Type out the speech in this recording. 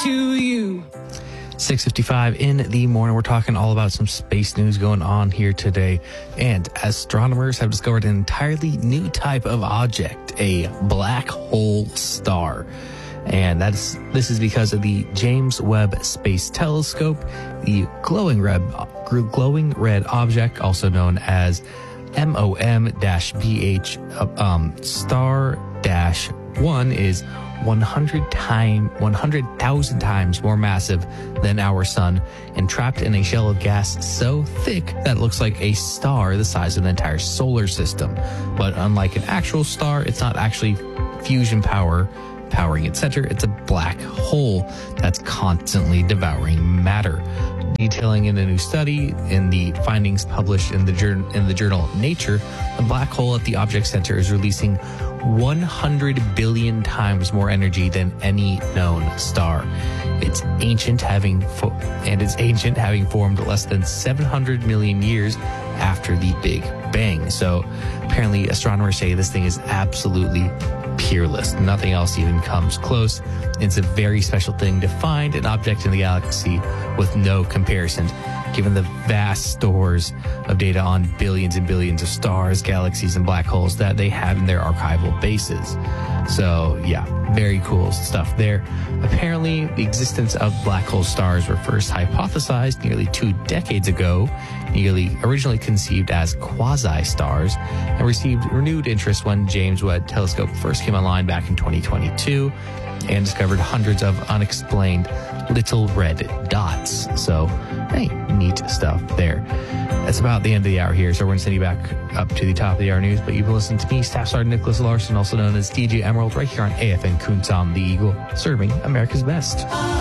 to you. 6:55 in the morning. We're talking all about some space news going on here today. And astronomers have discovered an entirely new type of object, a black hole star. And this is because of the James Webb Space Telescope. The glowing red object, also known as MOM-BH star-1, is 100,000 times more massive than our sun and trapped in a shell of gas so thick that it looks like a star the size of an entire solar system. But unlike an actual star, it's not actually fusion powering its center. It's a black hole that's constantly devouring matter. Detailing in a new study in the findings published in the journal Nature, the black hole at the object center is releasing 100 billion times more energy than any known star. It's ancient, having formed less than 700 million years after the Big Bang. So apparently astronomers say this thing is absolutely peerless. Nothing else even comes close. It's a very special thing to find an object in the galaxy with no comparison, given the vast stores of data on billions and billions of stars, galaxies, and black holes that they have in their archival bases. So yeah, very cool stuff there. Apparently, the existence of black hole stars were first hypothesized nearly 2 decades ago, originally conceived as quasi-stars, and received renewed interest when James Webb Telescope first came online back in 2022 and discovered hundreds of unexplained little red dots. So, hey, neat stuff there. That's about the end of the hour here, so we're going to send you back up to the top of the hour news, but you've been listening to me, Staff Sergeant Nicholas Larson, also known as DJ Emerald, right here on AFN Kuntam, the Eagle, serving America's best.